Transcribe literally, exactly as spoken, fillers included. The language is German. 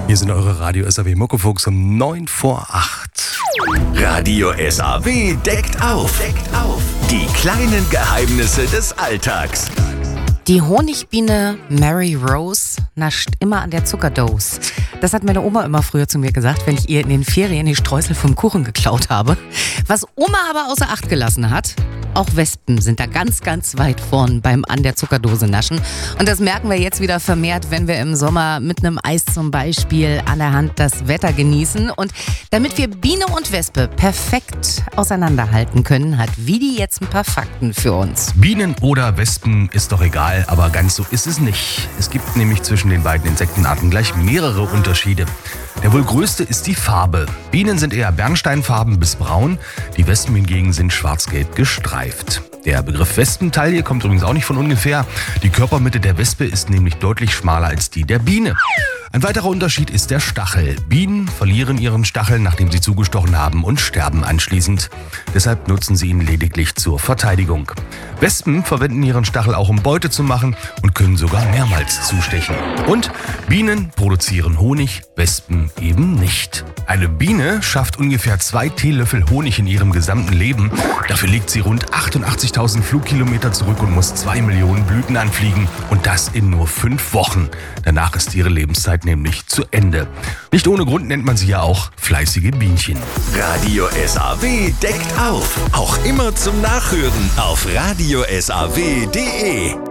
Hier sind eure Radio S A W Muckefuchs um neun vor acht. Radio S A W deckt auf. Deckt auf. Die kleinen Geheimnisse des Alltags. Die Honigbiene Mary Rose nascht immer an der Zuckerdose. Das hat meine Oma immer früher zu mir gesagt, wenn ich ihr in den Ferien die Streusel vom Kuchen geklaut habe. Was Oma aber außer Acht gelassen hat: auch Wespen sind da ganz, ganz weit vorn beim an der Zuckerdose naschen. Und das merken wir jetzt wieder vermehrt, wenn wir im Sommer mit einem Eis zum Beispiel an der Hand das Wetter genießen. Und damit wir Biene und Wespe perfekt auseinanderhalten können, hat Vidi jetzt ein paar Fakten für uns. Bienen oder Wespen ist doch egal, aber ganz so ist es nicht. Es gibt nämlich zwischen den beiden Insektenarten gleich mehrere Unterschiede. Der wohl größte ist die Farbe. Bienen sind eher bernsteinfarben bis braun, die Wespen hingegen sind schwarz-gelb gestreift. Der Begriff Wespentaille kommt übrigens auch nicht von ungefähr. Die Körpermitte der Wespe ist nämlich deutlich schmaler als die der Biene. Ein weiterer Unterschied ist der Stachel. Bienen verlieren ihren Stachel, nachdem sie zugestochen haben, und sterben anschließend. Deshalb nutzen sie ihn lediglich zur Verteidigung. Wespen verwenden ihren Stachel auch, um Beute zu machen, und können sogar mehrmals zustechen. Und Bienen produzieren Honig, Wespen eben nicht. Eine Biene schafft ungefähr zwei Teelöffel Honig in ihrem gesamten Leben. Dafür legt sie rund achtundachtzigtausend Flugkilometer zurück und muss zwei Millionen Blüten anfliegen. Und das in nur fünf Wochen. Danach ist ihre Lebenszeit nämlich zu Ende. Nicht ohne Grund nennt man sie ja auch fleißige Bienchen. Radio S A W deckt auf. Auch immer zum Nachhören auf radio s a w punkt d e.